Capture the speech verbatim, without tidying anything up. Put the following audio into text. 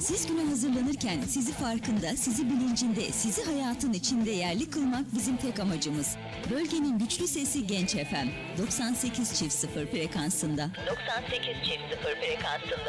Siz güne hazırlanırken sizi farkında, sizi bilincinde, sizi hayatın içinde yerli kılmak bizim tek amacımız. Bölgenin güçlü sesi Genç F M. doksan sekiz çift sıfır frekansında. doksan sekiz çift sıfır frekansında.